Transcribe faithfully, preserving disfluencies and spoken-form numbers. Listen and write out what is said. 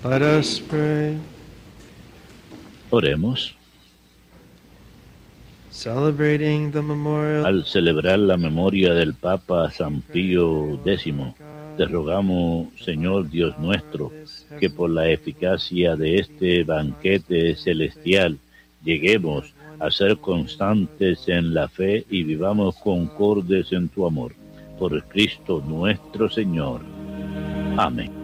Let us pray. Oremos. Celebrating the memorial. Al celebrar la memoria del Papa San Pío X, te rogamos, Señor Dios nuestro, que por la eficacia de este banquete celestial lleguemos a ser constantes en la fe y vivamos concordes en tu amor. Por Cristo nuestro Señor. Amén.